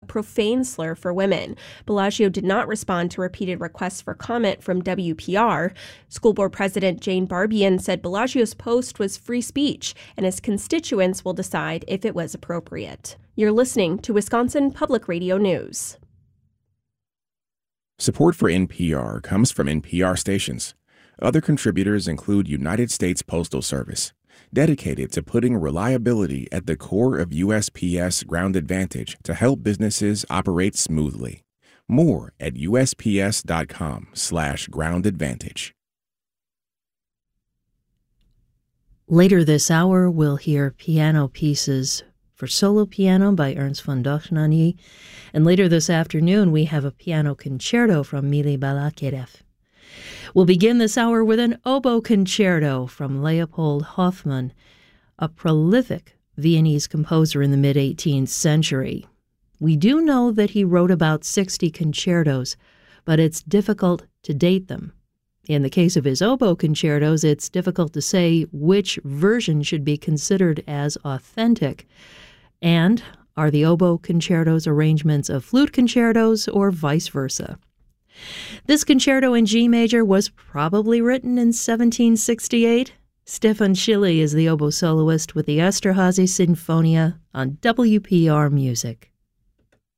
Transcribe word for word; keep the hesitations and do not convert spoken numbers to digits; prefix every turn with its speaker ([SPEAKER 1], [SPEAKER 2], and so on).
[SPEAKER 1] profane slur for women. Bellagio did not respond to repeated requests for comment from W P R. School board president Jane Barbian said Bellagio's post was free speech, and his constituents will decide if it was appropriate. You're listening to Wisconsin Public Radio News.
[SPEAKER 2] Support for N P R comes from N P R stations. Other contributors include United States Postal Service, dedicated to putting reliability at the core of U S P S Ground Advantage to help businesses operate smoothly. More at U S P S dot com slash ground advantage.
[SPEAKER 3] Later this hour, we'll hear piano pieces for solo piano by Ernst von Dochnany, and later this afternoon, we have a piano concerto from Mili Balakirev. We'll begin this hour with an oboe concerto from Leopold Hoffmann, a prolific Viennese composer in the mid-eighteenth century. We do know that he wrote about sixty concertos, but it's difficult to date them. In the case of his oboe concertos, it's difficult to say which version should be considered as authentic. And are the oboe concertos arrangements of flute concertos or vice versa? This concerto in G major was probably written in seventeen sixty-eight. Stefan Schilly is the oboe soloist with the Esterházy Sinfonia on W P R Music.